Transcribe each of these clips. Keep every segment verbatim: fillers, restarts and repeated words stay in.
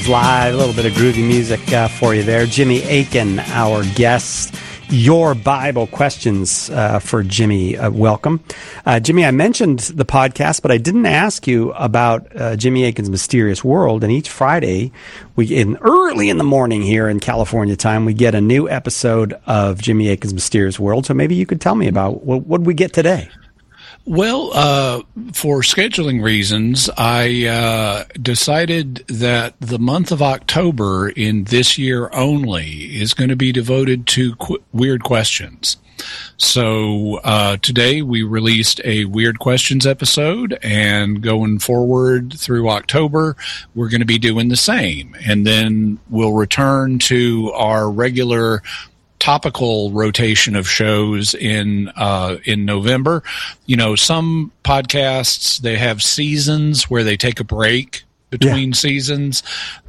Live. A little bit of groovy music uh, for you there. Jimmy Akin, our guest. Your Bible questions uh, for Jimmy. Uh, welcome. Uh, Jimmy, I mentioned the podcast, but I didn't ask you about uh, Jimmy Akin's Mysterious World. And each Friday, we in early in the morning here in California time, we get a new episode of Jimmy Akin's Mysterious World. So maybe you could tell me about what what did we get today? Well, uh, for scheduling reasons, I uh, decided that the month of October in this year only is going to be devoted to qu- weird questions. So uh, today we released a Weird Questions episode, and going forward through October, we're going to be doing the same. And then we'll return to our regular topical rotation of shows in uh, in November. You know, some podcasts, they have seasons where they take a break between yeah. seasons,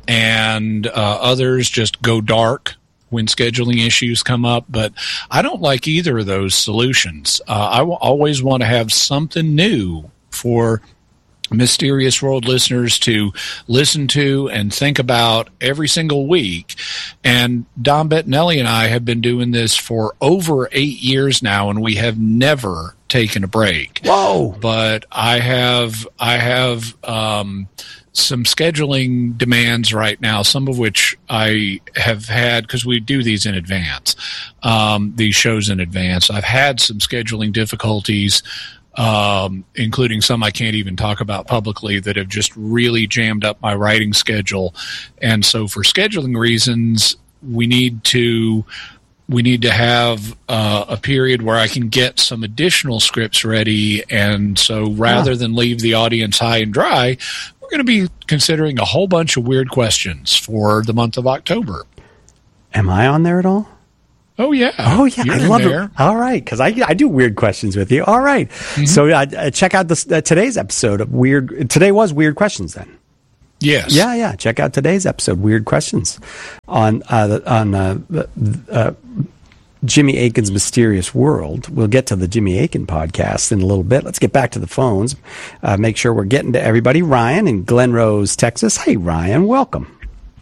and uh, others just go dark when scheduling issues come up. But I don't like either of those solutions. Uh, I w- always want to have something new for Mysterious World listeners to listen to and think about every single week. And Don Bettinelli and I have been doing this for over eight years now, and we have never taken a break. Whoa. But I have, I have, um, some scheduling demands right now, some of which I have had because we do these in advance, um, these shows in advance. I've had some scheduling difficulties, um, including some I can't even talk about publicly, that have just really jammed up my writing schedule. And so for scheduling reasons, we need to we need to have uh, a period where I can get some additional scripts ready. And so rather yeah. than leave the audience high and dry, we're going to be considering a whole bunch of weird questions for the month of October. Am I on there at all? Oh, yeah. Oh, yeah. You're I love there. it. All right. Because I, I do weird questions with you. All right. Mm-hmm. So uh, check out this, uh, today's episode of Weird. Today was Weird Questions then. Yes. Yeah, yeah. Check out today's episode, Weird Questions, on uh, on uh, uh, Jimmy Akin's Mysterious World. We'll get to the Jimmy Akin podcast in a little bit. Let's get back to the phones. Uh, make sure we're getting to everybody. Ryan in Glen Rose, Texas. Hey, Ryan. Welcome.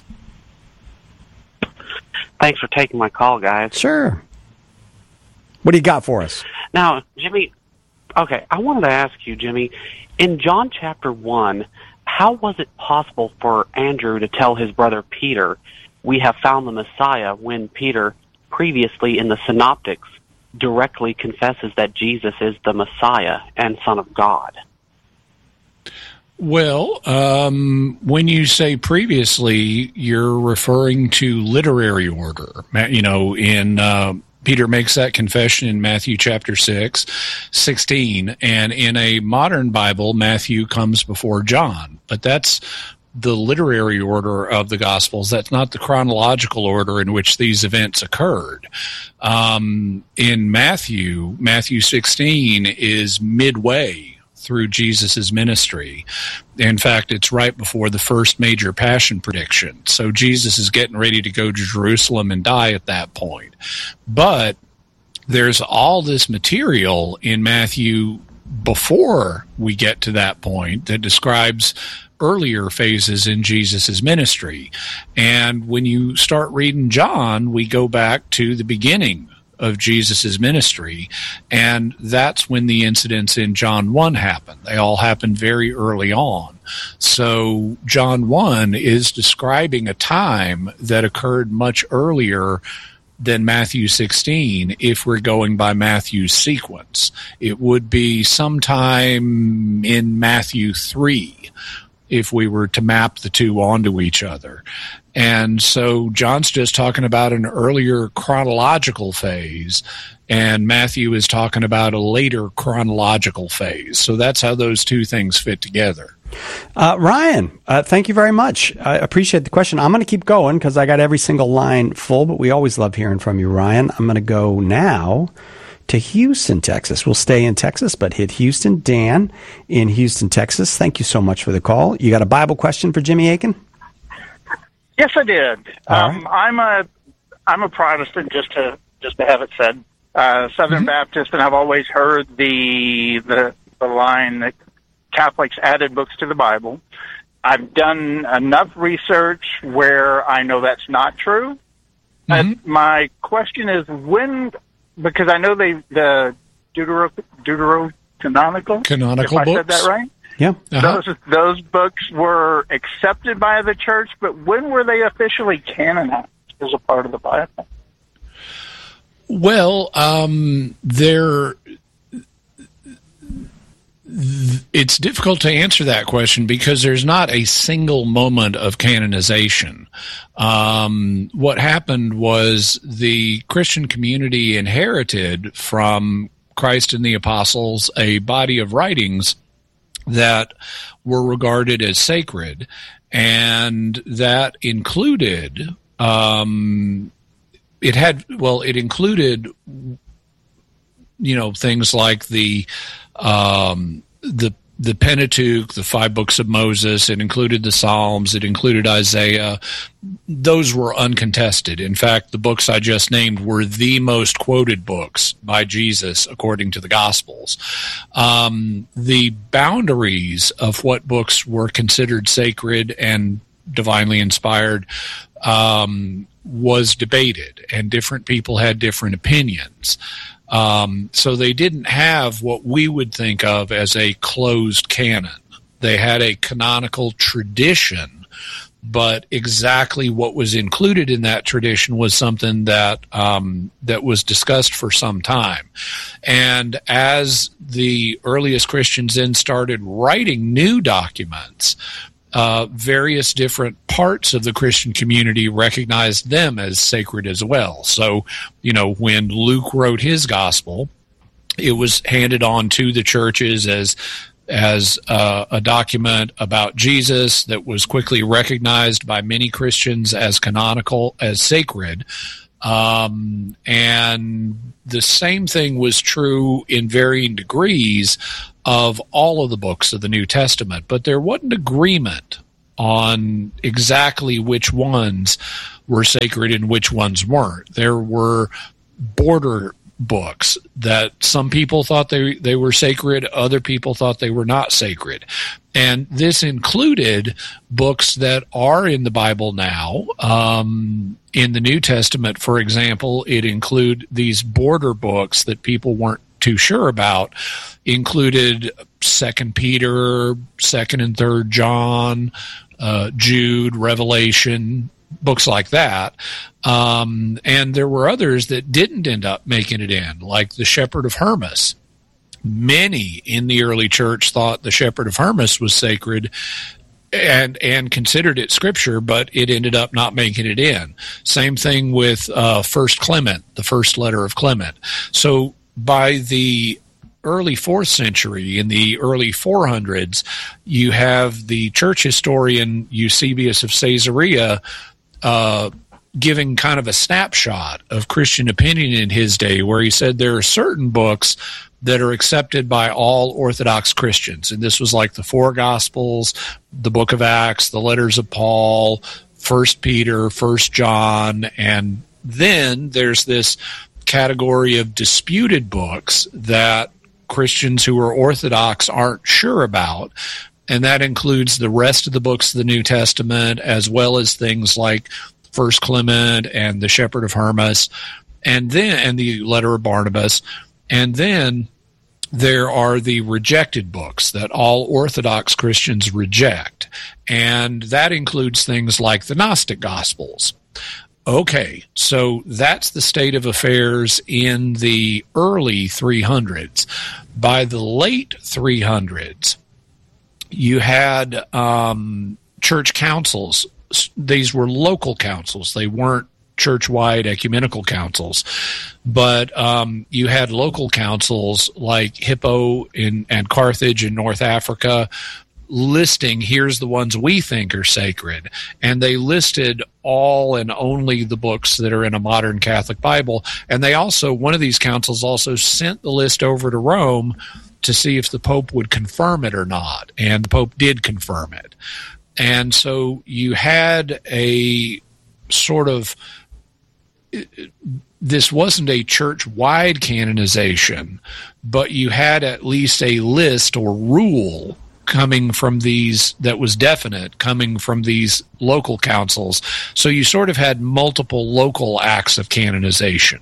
Thanks for taking my call, guys. Sure. What do you got for us? Now, Jimmy, okay, I wanted to ask you, Jimmy, in John chapter one, how was it possible for Andrew to tell his brother Peter, we have found the Messiah, when Peter, previously in the Synoptics, directly confesses that Jesus is the Messiah and Son of God? Well, um, when you say previously, you're referring to literary order. You know, in uh, Peter makes that confession in Matthew chapter six, sixteen, and in a modern Bible, Matthew comes before John. But that's the literary order of the Gospels. That's not the chronological order in which these events occurred. Um, in Matthew, Matthew sixteen is midway through Jesus' ministry. In fact, it's right before the first major passion prediction. So Jesus is getting ready to go to Jerusalem and die at that point. But there's all this material in Matthew before we get to that point that describes earlier phases in Jesus' ministry. And when you start reading John, we go back to the beginning of Jesus' ministry, and that's when the incidents in John one happened. They all happened very early on. So John one is describing a time that occurred much earlier than Matthew sixteen, if we're going by Matthew's sequence. It would be sometime in Matthew three, if we were to map the two onto each other. And so John's just talking about an earlier chronological phase, and Matthew is talking about a later chronological phase. So that's how those two things fit together. Uh, Ryan, uh, thank you very much. I appreciate the question. I'm going to keep going because I got every single line full, but we always love hearing from you, Ryan. I'm going to go now to Houston, Texas. We'll stay in Texas, but hit Houston. Dan in Houston, Texas. Thank you so much for the call. You got a Bible question for Jimmy Akin? Yes, I did. Um, right. I'm a I'm a Protestant, just to just to have it said, uh, Southern mm-hmm. Baptist, and I've always heard the the the line that Catholics added books to the Bible. I've done enough research where I know that's not true. Mm-hmm. And my question is when, because I know they the Deutero, Deuterocanonical, Canonical if I books? said that right? Yeah. Uh-huh. Those those books were accepted by the church, but when were they officially canonized as a part of the Bible? Well, um, they're. It's difficult to answer that question because there's not a single moment of canonization. Um, what happened was the Christian community inherited from Christ and the apostles a body of writings that were regarded as sacred, and that included um, it had well it included you know things like the Um, the the Pentateuch, the five books of Moses. It included the Psalms. It included Isaiah. Those were uncontested. In fact, the books I just named were the most quoted books by Jesus according to the Gospels. Um, the boundaries of what books were considered sacred and divinely inspired um, was debated, and different people had different opinions. Um, so they didn't have what we would think of as a closed canon. They had a canonical tradition, but exactly what was included in that tradition was something that um, that was discussed for some time. And as the earliest Christians then started writing new documents, Uh, various different parts of the Christian community recognized them as sacred as well. So, you know, when Luke wrote his gospel, it was handed on to the churches as as uh, a document about Jesus that was quickly recognized by many Christians as canonical, as sacred. Um, and the same thing was true in varying degrees of all of the books of the New Testament, but there wasn't agreement on exactly which ones were sacred and which ones weren't. There were border books that some people thought they, they were sacred, other people thought they were not sacred. And this included books that are in the Bible now. Um, in the New Testament, for example, it included these border books that people weren't too sure about, included Second Peter, Second and Third John, uh, Jude, Revelation, books like that. Um, and there were others that didn't end up making it in, like the Shepherd of Hermas. Many in the early church thought the Shepherd of Hermas was sacred and and considered it scripture, but it ended up not making it in. Same thing with uh, First Clement, the first letter of Clement. So by the early fourth century, in the early four hundreds, you have the church historian Eusebius of Caesarea uh, giving kind of a snapshot of Christian opinion in his day, where he said there are certain books that are accepted by all Orthodox Christians. And this was like the four Gospels, the book of Acts, the letters of Paul, First Peter, First John, and then there's this category of disputed books that Christians who are Orthodox aren't sure about, and that includes the rest of the books of the New Testament, as well as things like First Clement and the Shepherd of Hermas, and then and the letter of Barnabas. And then there are the rejected books that all Orthodox Christians reject, and that includes things like the Gnostic Gospels. Okay, so that's the state of affairs in the early three hundreds. By the late three hundreds, you had um, church councils. These were local councils. They weren't church-wide ecumenical councils, but um, you had local councils like Hippo in and Carthage in North Africa, listing, here's the ones we think are sacred. And they listed all and only the books that are in a modern Catholic Bible. And they also, one of these councils also sent the list over to Rome to see if the Pope would confirm it or not. And the Pope did confirm it. And so you had a sort of, this wasn't a church-wide canonization, but you had at least a list or rule, coming from these, that was definite, coming from these local councils. So you sort of had multiple local acts of canonization.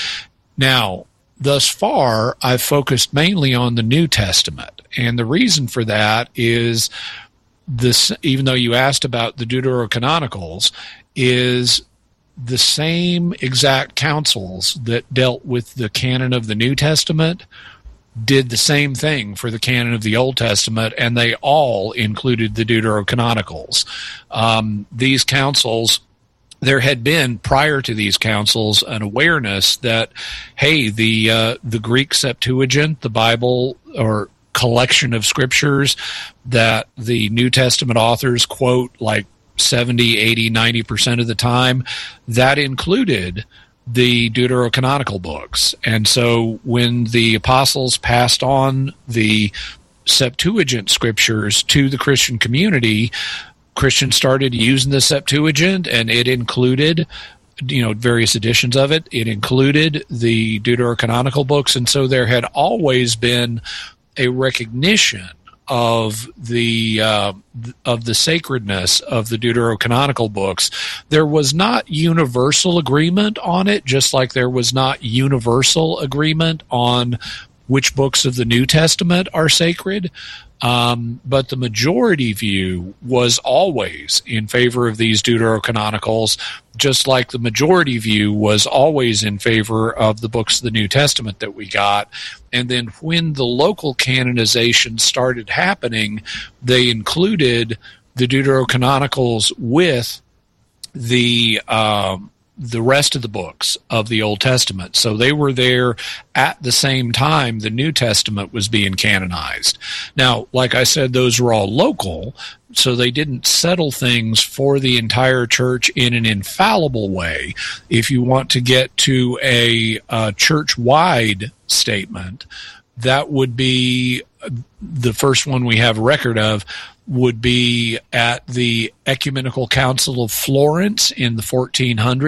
Now, thus far, I've focused mainly on the New Testament. And the reason for that is this, even though you asked about the Deuterocanonicals, is the same exact councils that dealt with the canon of the New Testament did the same thing for the canon of the Old Testament, and they all included the Deuterocanonicals. Um, these councils, there had been, prior to these councils, an awareness that, hey, the uh, the Greek Septuagint, the Bible, or collection of scriptures that the New Testament authors quote like seventy, eighty, ninety percent of the time, that included the Deuterocanonical books. And so when the apostles passed on the Septuagint scriptures to the Christian community, Christians started using the Septuagint, and it included, you know, various editions of it. It included the Deuterocanonical books, and so there had always been a recognition of the uh, of the sacredness of the Deuterocanonical books. There was not universal agreement on it, just like there was not universal agreement on which books of the New Testament are sacred. Um, but the majority view was always in favor of these Deuterocanonicals, just like the majority view was always in favor of the books of the New Testament that we got. And then when the local canonization started happening, they included the Deuterocanonicals with the um, the rest of the books of the Old Testament. So they were there at the same time the New Testament was being canonized. Now, like I said, those were all local, so they didn't settle things for the entire church in an infallible way. If you want to get to a, a church-wide statement, that would be the first one we have record of, would be at the Ecumenical Council of Florence in the fourteen hundreds.